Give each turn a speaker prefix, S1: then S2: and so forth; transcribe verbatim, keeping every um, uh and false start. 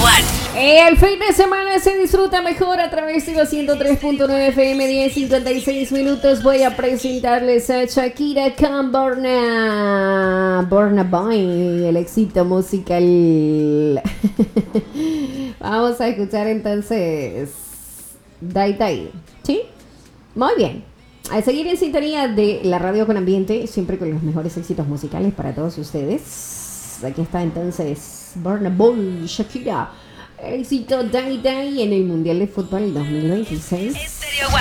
S1: El fin de semana se disfruta mejor a través de los ciento tres punto nueve F M. Diez cincuenta y seis minutos. Voy a presentarles a Shakira con Burna Burna Boy, el éxito musical. Vamos a escuchar entonces Dai Dai, ¿sí? Muy bien. A seguir en sintonía de la radio con ambiente, siempre con los mejores éxitos musicales para todos ustedes. Aquí está entonces Burna Boy, Shakira. El éxito Dai Dai en el Mundial de Fútbol dos mil veintiséis.